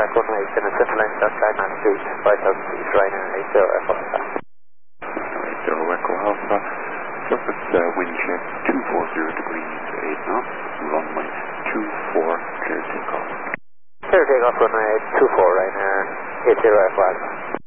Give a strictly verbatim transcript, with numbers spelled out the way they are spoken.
contact one eight, and center line South Gagnon Street, five thousand feet, Ryanair eight zero Echo Alpha. eight zero Echo Alpha, surface uh, wind shear two forty degrees, eight knots, runway two four, clear takeoff. Clear takeoff, runway two four, Ryanair eight zero Echo Alpha.